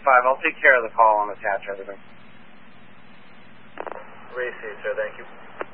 I'll take care of the call and attach everything. Received, sir. Thank you.